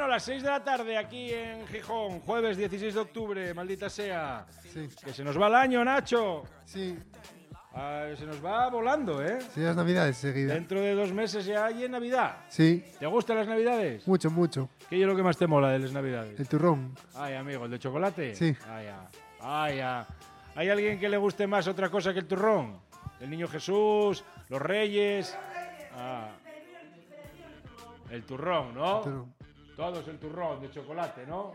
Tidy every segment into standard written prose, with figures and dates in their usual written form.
Bueno, las 6 de la tarde aquí en Gijón, jueves 16 de octubre, maldita sea. Sí. Que se nos va el año, Nacho. Sí. Se nos va volando, ¿eh? Sí, las navidades seguidas. Dentro de 2 meses ya hay en Navidad. Sí. ¿Te gustan las navidades? Mucho, mucho. ¿Qué es lo que más te mola de las navidades? El turrón. Ay, amigo, ¿el de chocolate? Sí. Ay, ya. Ay, ya. ¿Hay alguien que le guste más otra cosa que el turrón? ¿El niño Jesús? ¿Los reyes? Ah. El turrón, ¿no? El turrón. Todos el turrón de chocolate, ¿no?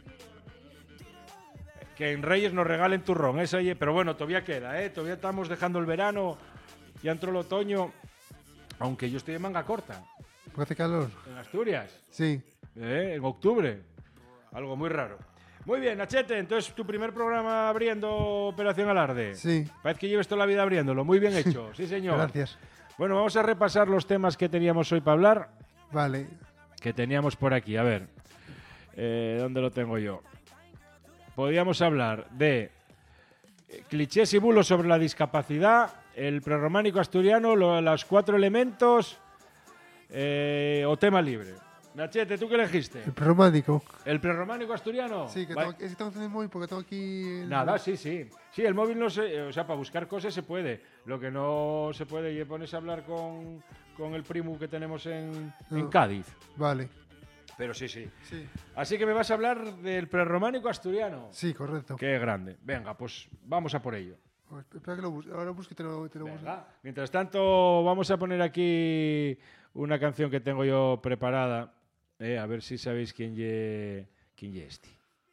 Que en Reyes nos regalen turrón, eso, pero bueno, todavía queda, ¿eh? Todavía estamos dejando el verano, ya entró el otoño, aunque yo estoy en manga corta. Porque hace calor. En Asturias. Sí. En octubre. Algo muy raro. Muy bien, Nachete, entonces tu primer programa abriendo Operación Alarde. Sí. Parece que lleves toda la vida abriéndolo, muy bien hecho, sí señor. Gracias. Bueno, vamos a repasar los temas que teníamos hoy para hablar. Vale. Que teníamos por aquí, a ver. ¿Dónde lo tengo yo? Podríamos hablar de clichés y bulos sobre la discapacidad, el prerrománico asturiano, los 4 elementos o tema libre. Nachete, ¿tú qué elegiste? El prerrománico. ¿El prerrománico asturiano? Sí, que es que tengo que tener móvil porque tengo aquí... Nada, sí. Sí, el móvil no se... O sea, para buscar cosas se puede. Lo que no se puede y pones a hablar con el primo que tenemos en Cádiz. Vale. Pero sí. Sí. Así que me vas a hablar del prerrománico asturiano. Sí, correcto. Qué grande. Venga, pues vamos a por ello. Espera que lo busque. Ahora busco y te lo busco. Venga. Mientras tanto, vamos a poner aquí una canción que tengo yo preparada. A ver si sabéis quién ye este.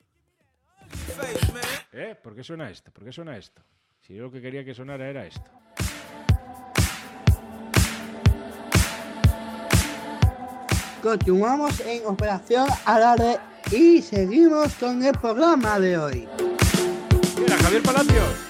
¿Por qué suena esto? ¿Por qué suena esto? Si yo lo que quería que sonara era esto. Continuamos en Operación Alarde y seguimos con el programa de hoy. Mira, Javier Palacios.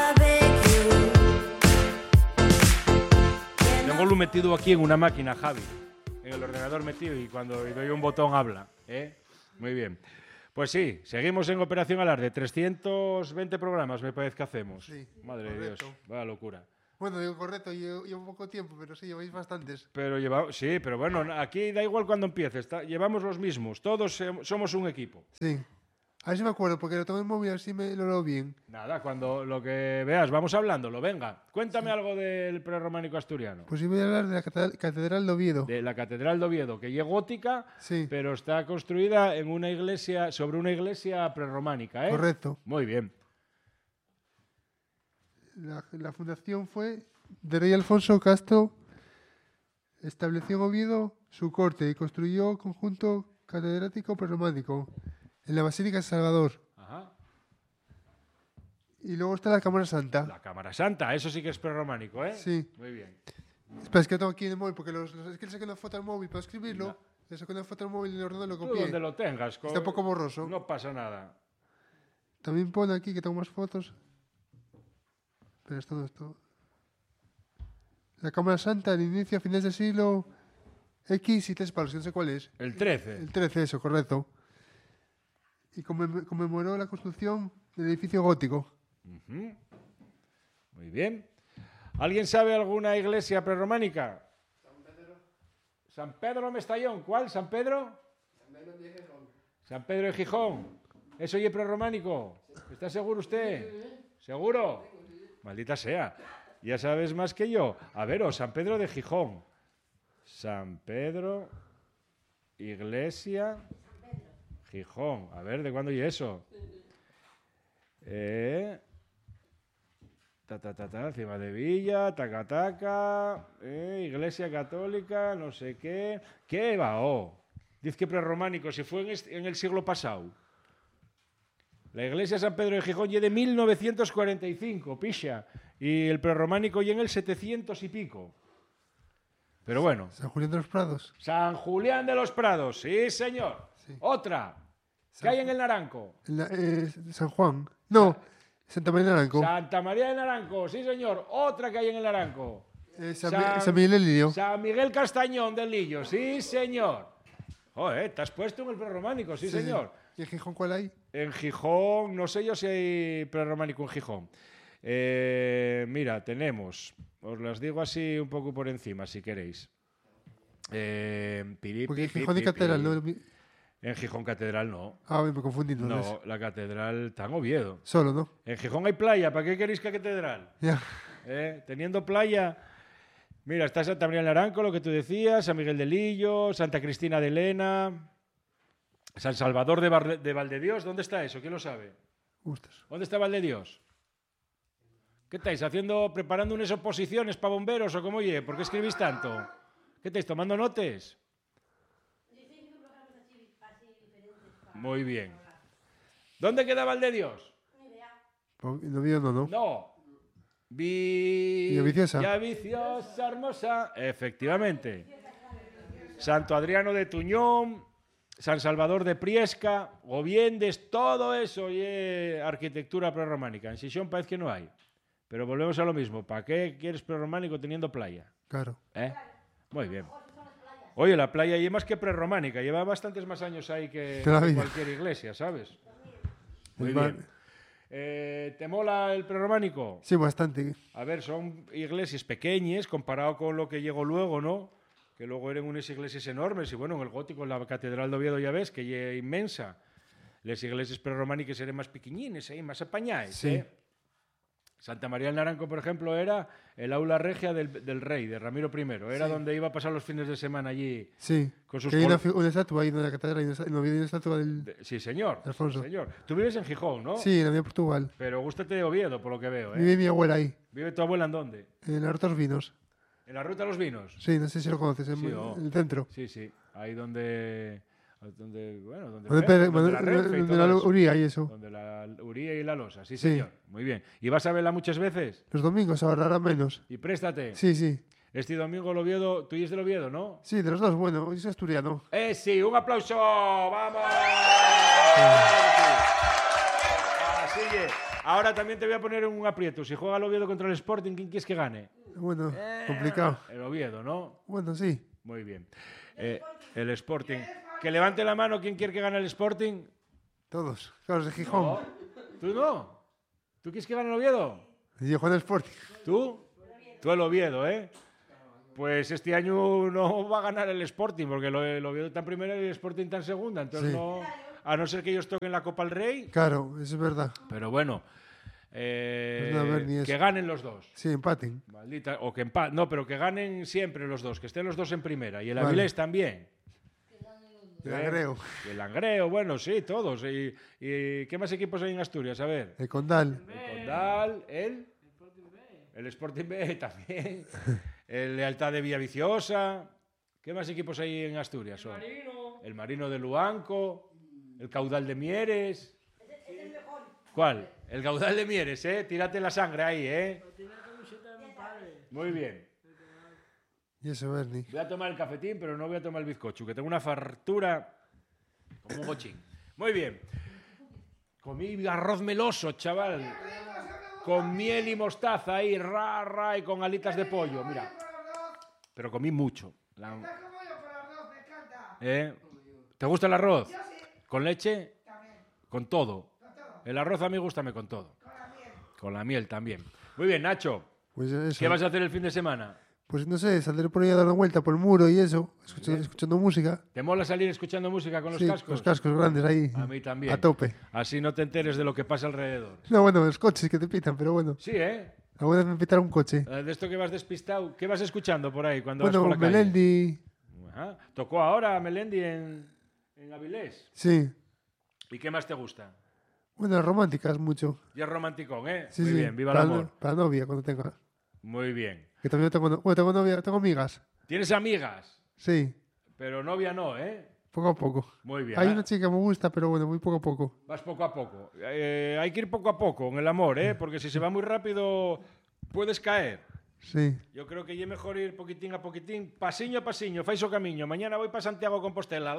Tengo metido aquí en una máquina, Javi. En el ordenador metido y cuando doy un botón habla. Muy bien. Pues sí, seguimos en Operación Alarde. 320 programas me parece que hacemos. Sí, Madre correcto. de Dios, vaya locura. Bueno, digo correcto, llevo poco tiempo, pero sí, lleváis bastantes. Sí, pero bueno, aquí da igual cuando empieces. Llevamos los mismos, todos somos un equipo. Sí. A ver si me acuerdo, porque lo tengo en móvil, así me lo leo bien. Nada, cuando lo que veas, vamos hablándolo, venga. Cuéntame algo del prerrománico asturiano. Pues yo voy a hablar de la Catedral de Oviedo. De la Catedral de Oviedo, que es gótica, Sí. pero está construida en una iglesia, sobre una iglesia prerrománica, ¿eh? Correcto. Muy bien. La fundación fue de Rey Alfonso Castro. Estableció en Oviedo su corte y construyó conjunto catedrático prerrománico en la Basílica de Salvador. Ajá. Y luego está la Cámara Santa. La Cámara Santa, eso sí que es prerrománico, ¿eh? Sí. Muy bien. Espera, es que lo tengo aquí en el móvil, porque es que le saqué una foto al móvil para escribirlo. No. Le saqué una foto al móvil y en el ordenador lo Tú copié. donde lo tengas. Está un poco borroso. No pasa nada. También pone aquí que tengo más fotos. Pero esto no es todo. La Cámara Santa, al inicio, a finales del siglo X y 3 palos, que no sé cuál es. El 13. El 13, eso, correcto. Y conmemoró la construcción del edificio gótico. Ujú. Muy bien. ¿Alguien sabe alguna iglesia prerrománica? San Pedro Mestallón. ¿Cuál? ¿San Pedro? San Pedro de Gijón. ¿Eso es prerrománico? ¿Está seguro usted? ¿Seguro? Maldita sea. Ya sabes más que yo. A ver, San Pedro de Gijón. San Pedro, iglesia, Gijón. A ver, ¿de cuándo y eso? Encima de Villa, taca, iglesia católica, no sé qué. ¿Qué va? Dice que prerrománico, si fue en el siglo pasado. La iglesia San Pedro de Gijón es de 1945, pixa. Y el prerrománico y en el 700 y pico. Pero bueno. San Julián de los Prados. San Julián de los Prados, sí, señor. Sí. Otra. ¿Qué hay en el Naranco? San Juan. No, Santa María de Naranco. Santa María de Naranco, sí, señor. Otra que hay en el Naranco. San Miguel del Lillo. San Miguel Castañón del Lillo, sí, señor. Joder, te has puesto en el prerrománico, sí, señor. ¿Y en Gijón cuál hay? En Gijón, no sé yo si hay prerrománico en Gijón. Mira, tenemos, os las digo así un poco por encima, si queréis. Porque Gijón y Catedral, ¿no? En Gijón Catedral no. Ah, me confundí entonces. No, la catedral está en Oviedo. Solo, ¿no? En Gijón hay playa, ¿para qué queréis que catedral? Ya. Teniendo playa... Mira, está Santa María del Naranco, lo que tú decías, San Miguel de Lillo, Santa Cristina de Lena, San Salvador de Valdedios. ¿Dónde está eso? ¿Quién lo sabe? Gustas. ¿Dónde está Valdedios? ¿Qué estáis preparando unas oposiciones para bomberos o cómo oye? ¿Por qué escribís tanto? ¿Qué estáis tomando notes? Muy bien. ¿Dónde queda Valdedios? En Oviedo no. No. Villaviciosa. Villaviciosa, hermosa. Efectivamente. Santo Adriano de Tuñón, San Salvador de Priesca, Goviendes, todo eso y arquitectura prerrománica. En Xixón parece que no hay. Pero volvemos a lo mismo. ¿Para qué quieres prerrománico teniendo playa? Claro. Muy bien. Oye, la playa y más que prerrománica. Lleva bastantes más años ahí que cualquier iglesia, ¿sabes? Muy bien. ¿Te mola el prerrománico? Sí, bastante. A ver, son iglesias pequeñas comparado con lo que llegó luego, ¿no? Que luego eran unas iglesias enormes. Y bueno, en el gótico, en la Catedral de Oviedo ya ves, que es inmensa. Las iglesias prerrománicas eran más pequeñines, más apañadas. Sí. Santa María del Naranco, por ejemplo, era el aula regia del rey, de Ramiro I. Era donde iba a pasar los fines de semana allí. Sí. Con sus que hay una estatua ahí en la catedral, en Oviedo hay una estatua del... Sí, señor. Alfonso. Sí, señor. Tú vives en Gijón, ¿no? Sí, en la vía Portugal. Pero gústate de Oviedo, por lo que veo, ¿eh? Vive mi abuela ahí, ¿Vive tu abuela en dónde? en la Ruta de los Vinos. ¿En la Ruta de los Vinos? Sí, no sé si lo conoces, en Sí, no. el centro. Sí, sí. Ahí donde Donde la Renfe y donde todo la eso. Uría y eso. Donde la Uría y la Losa, sí, Sí. señor. Muy bien. ¿Y vas a verla muchas veces? Los domingos ahora menos. Y préstate. Sí, sí. Este domingo el Oviedo, tú y es del Oviedo, ¿no? Sí, de los dos, bueno, hoy es asturiano. Sí, un aplauso. ¡Vamos! Así es. Ahora también te voy a poner un aprieto. Si juega el Oviedo contra el Sporting, ¿quién quieres que gane? Bueno, complicado. El Oviedo, ¿no? Bueno, sí. Muy bien. El Sporting. Que levante la mano quien quiere que gane el Sporting. Todos. Claro, es de Gijón. No. ¿Tú no? ¿Tú quieres que gane el Oviedo? Y yo Juan Sporting. ¿Tú? Tú el Oviedo, ¿eh? Pues este año no va a ganar el Sporting, porque el Oviedo está en primera y el Sporting está en segunda. Entonces Sí. no... A no ser que ellos toquen la Copa al Rey. Claro, eso es verdad. Pero bueno. Pues no, a ver, ni eso. Que ganen los dos. Sí, empaten. Maldita. O que empaten. No, pero que ganen siempre los dos. Que estén los dos en primera. Y el Vale. Avilés también. El Langreo. Y el Langreo, bueno, sí, todos. ¿Y qué más equipos hay en Asturias? A ver. El Condal. El Condal, el Sporting B también. El Lealtad de Villaviciosa. ¿Qué más equipos hay en Asturias? Son? El Marino de Luanco. El Caudal de Mieres. ¿Cuál? El Caudal de Mieres, ¿eh? Tírate la sangre ahí, ¿eh? Muy bien. Y eso, Bernie. Voy a tomar el cafetín, pero no voy a tomar el bizcocho, que tengo una fartura como un gochín. Muy bien. Comí arroz meloso, chaval. Con miel y mostaza ahí, y con alitas de pollo, mira. Pero comí mucho. ¿Te gusta el arroz? ¿Con leche? Con todo. El arroz a mí gústame con todo. Con la miel también. Muy bien, Nacho. Pues eso. ¿Qué vas a hacer el fin de semana? Pues no sé, saldré por ahí a dar una vuelta por el muro y eso, escuchando música. ¿Te mola salir escuchando música con los Sí, cascos? los cascos grandes ahí. A mí también. A tope. Así no te enteres de lo que pasa alrededor. No, bueno, los coches que te pitan, pero bueno. Sí, ¿eh? Alguna vez me pitaron un coche. De esto que vas despistado. ¿Qué vas escuchando por ahí cuando Bueno, vas por la calle? Melendi. Ajá. Tocó ahora Melendi en Avilés. Sí. ¿Y qué más te gusta? Bueno, románticas mucho. Y es romanticón, ¿eh? Sí, Muy sí. bien, viva el para amor. Para novia, cuando tenga. Muy bien. Que también tengo, bueno, tengo novia, tengo amigas. ¿Tienes amigas? Sí, Pero novia no, ¿eh? poco a poco. Muy bien. Hay ¿eh? una chica que me gusta, pero bueno, muy poco a poco. Vas poco a poco. Hay que ir poco a poco en el amor, ¿eh? Porque si se va muy rápido puedes caer. Sí. Yo creo que es mejor ir poquitín a poquitín, pasiño a pasiño, fais o camiño. Mañana voy para Santiago de Compostela.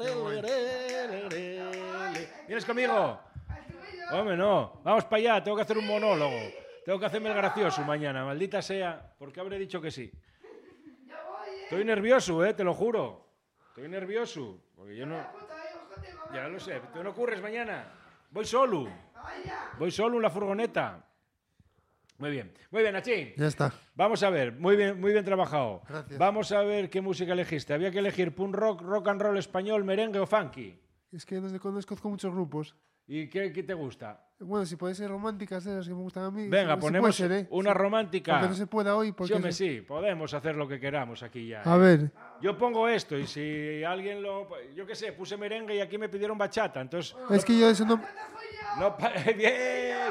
¿Vienes conmigo? Hombre, no. Vamos para allá, tengo que hacer un monólogo. Tengo que hacerme el gracioso mañana, maldita sea. ¿Por qué habré dicho que sí? Estoy nervioso, te lo juro. Estoy nervioso. Porque yo no... Ya lo sé. ¿Tú no ocurres mañana? Voy solo. Voy solo en la furgoneta. Muy bien, Nachín. Ya está. Vamos a ver, muy bien trabajado. Gracias. Vamos a ver qué música elegiste. Había que elegir punk rock, rock and roll español, merengue o funky. Es que no conozco muchos grupos. ¿Y qué te gusta? Bueno, si puede ser románticas, de las que me gustan a mí. Venga, si ponemos puede ser, ¿eh? una romántica. Aunque no se pueda hoy. Porque Sí, hombre, sí, podemos hacer lo que queramos aquí ya. A ver, Yo pongo esto y si alguien lo... Yo qué sé, puse merengue y aquí me pidieron bachata, entonces... es que yo eso no ¡Bien!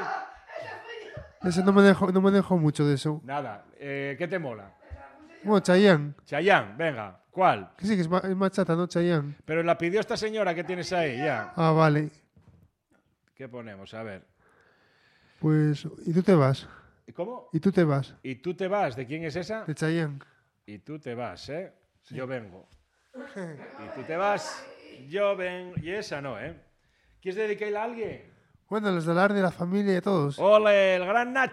me dejo mucho de eso. Nada, ¿qué te mola? Bueno, Chayanne. Chayanne, venga, ¿cuál? Que sí, que es bachata, ¿no? Chayanne. Pero la pidió esta señora que tienes ahí, ya. Ah, vale. ¿Qué ponemos? A ver. Pues, ¿y tú te vas? ¿Cómo? ¿Y tú te vas? ¿Y tú te vas? ¿De quién es esa? De Chayanne. Y tú te vas, ¿eh? Sí. Yo vengo. Y tú te vas, yo vengo. Y esa no, ¿eh? ¿Quieres dedicarla a alguien? Bueno, los de la familia y a todos. ¡Ole, el gran Nacho!